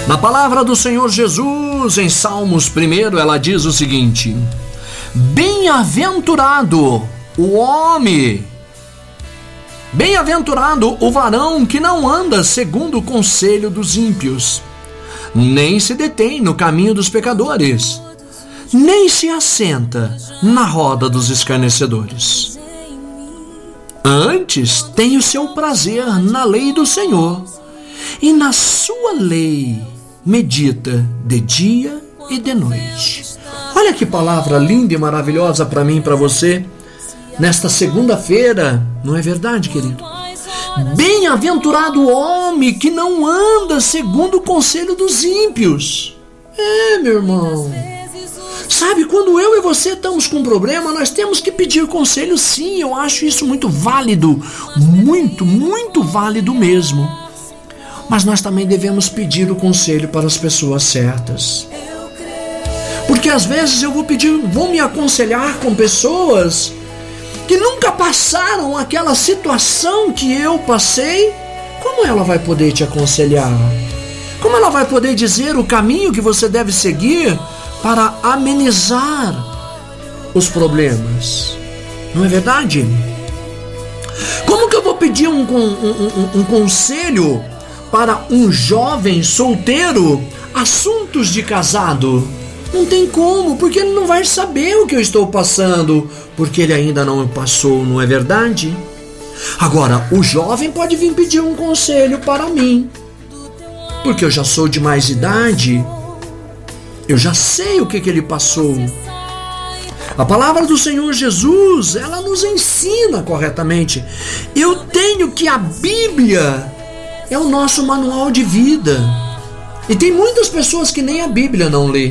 Na palavra do Senhor Jesus, em Salmos 1, ela diz o seguinte: bem-aventurado o homem, bem-aventurado o varão que não anda segundo o conselho dos ímpios, nem se detém no caminho dos pecadores, nem se assenta na roda dos escarnecedores. Antes tem o seu prazer na lei do Senhor, e na sua lei medita de dia e de noite. Olha que palavra linda e maravilhosa para mim e para você nesta segunda-feira, não é verdade, querido? Bem-aventurado o homem que não anda segundo o conselho dos ímpios. Meu irmão, sabe, quando eu e você estamos com um problema, nós temos que pedir conselho, sim. Eu acho isso muito válido, muito válido mesmo. Mas nós também devemos pedir o conselho para as pessoas certas. Porque às vezes eu vou me aconselhar com pessoas que nunca passaram aquela situação que eu passei. Como ela vai poder te aconselhar? Como ela vai poder dizer o caminho que você deve seguir para amenizar os problemas? Não é verdade? Como que eu vou pedir um conselho para um jovem solteiro assuntos de casado? Não tem como, porque ele não vai saber o que eu estou passando, porque ele ainda não passou, não é verdade? Agora, o jovem pode vir pedir um conselho para mim, porque eu já sou de mais idade, eu já sei o que ele passou. A palavra do Senhor Jesus, ela nos ensina corretamente. Eu tenho que a Bíblia é o nosso manual de vida. E tem muitas pessoas que nem a Bíblia não lê.